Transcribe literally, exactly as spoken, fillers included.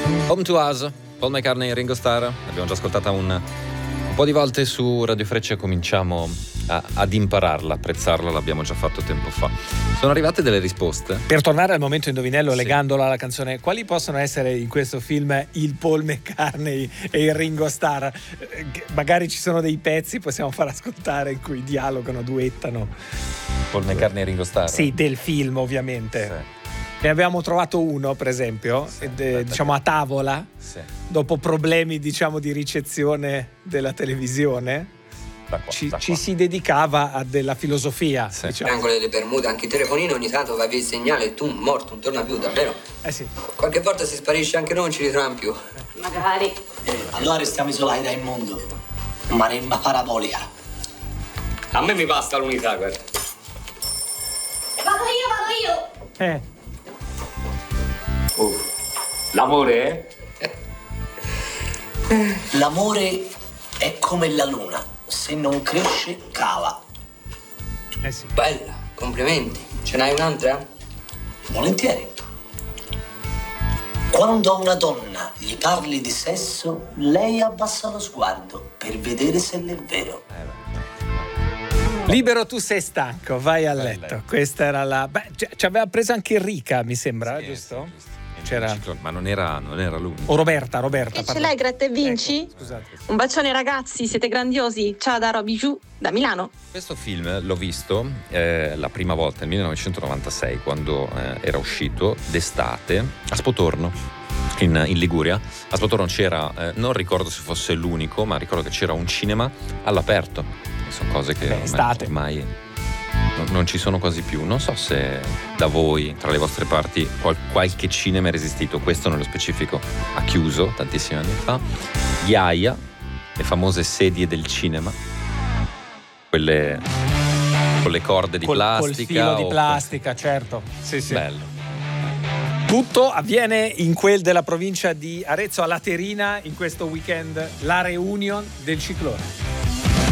Home to Us, Paul McCartney e Ringo Starr. L'abbiamo già ascoltata un, un po' di volte su Radio Freccia, cominciamo a, ad impararla, apprezzarla, l'abbiamo già fatto tempo fa. Sono arrivate delle risposte. Per tornare al momento indovinello, Sì. legandola alla canzone, quali possono essere in questo film il Paul McCartney e il Ringo Starr? Eh, Magari ci sono dei pezzi, possiamo far ascoltare, in cui dialogano, duettano. Paul McCartney e Ringo Starr? Sì, del film ovviamente. Sì. Ne abbiamo trovato uno, per esempio, Sì, ed, eh, diciamo a tavola, Sì. dopo problemi, diciamo, di ricezione della televisione, Da qua, ci, da ci qua. si dedicava a della filosofia. Sì. Diciamo. Triangolo delle Bermude, anche i telefonini ogni tanto va via il segnale e tu morto, non torna più, davvero? Eh sì. Qualche volta si sparisce anche noi, non ci ritroviamo più. Magari. Eh, allora restiamo isolati dal mondo. Maremma parabolica. A me mi basta l'unità, guarda. Vado io, vado io. Eh. Oh. L'amore, eh? L'amore è come la luna. Se non cresce, cava. Eh sì. Bella, complimenti. Ce n'hai un'altra? Volentieri. Quando a una donna gli parli di sesso, lei abbassa lo sguardo per vedere se è vero. Libero, tu sei stanco, vai a Vai a letto. letto. Questa era la. Beh, ci- ci aveva preso anche Enrica, mi sembra, Sì, giusto? sì, giusto. C'era. Ma non era, non era lui. O Roberta, Roberta. Che ce pardon. l'hai, Gretta e Vinci? Ecco, scusate. Un bacione ragazzi, siete grandiosi. Ciao da Roby Giù, da Milano. Questo film l'ho visto eh, la prima volta nel millenovecentonovantasei, quando eh, era uscito d'estate a Spotorno, in, in Liguria. A Spotorno c'era, eh, non ricordo se fosse l'unico, ma ricordo che c'era un cinema all'aperto. Sono cose che Beh, ormai, estate. ormai non, non ci sono quasi più. Non so se da voi, tra le vostre parti, qual- qualche cinema è resistito. Questo nello specifico ha chiuso tantissimi anni fa. Ghiaia, le famose sedie del cinema, quelle con le corde di Col, plastica. col filo di o- plastica, certo. Sì, sì. Bello. Tutto avviene in quel della provincia di Arezzo, a Laterina, in questo weekend, la reunion del ciclone.